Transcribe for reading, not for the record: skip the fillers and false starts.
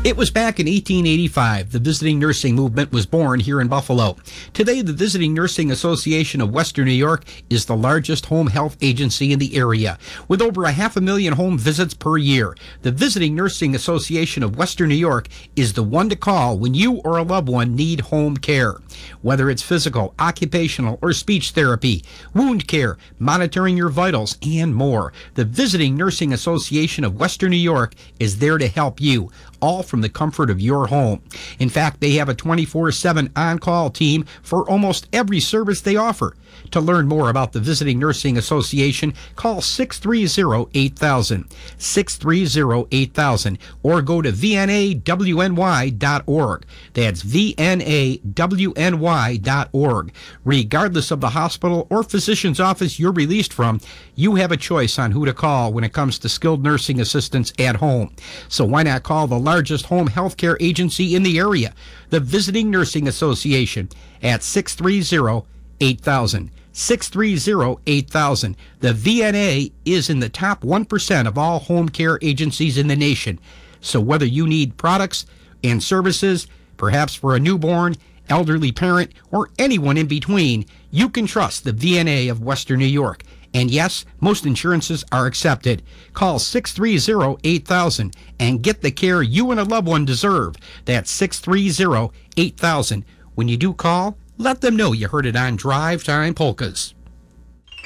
It was back in 1885 the visiting nursing movement was born here in Buffalo. Today, the Visiting Nursing Association of Western New York is the largest home health agency in the area, with over 500,000 home visits per year. The Visiting Nursing Association of Western New York is the one to call when you or a loved one need home care. Whether it's physical, occupational, or speech therapy, wound care, monitoring your vitals, and more, the Visiting Nursing Association of Western New York is there to help you, all from the comfort of your home. In fact, they have a 24/7 on-call team for almost every service they offer. To learn more about the Visiting Nursing Association, call 630-8000, 630-8000, or go to vnawny.org. That's vnawny.org. Regardless of the hospital or physician's office you're released from, you have a choice on who to call when it comes to skilled nursing assistance at home. So why not call the largest home health care agency in the area, the Visiting Nursing Association, at 630-8000. 630-8000. The VNA is in the top 1% of all home care agencies in the nation. So whether you need products and services, perhaps for a newborn, elderly parent, or anyone in between, you can trust the VNA of Western New York. And yes, most insurances are accepted. Call 630-8000 and get the care you and a loved one deserve. That's 630-8000. When you do call, let them know you heard it on Drive Time Polkas.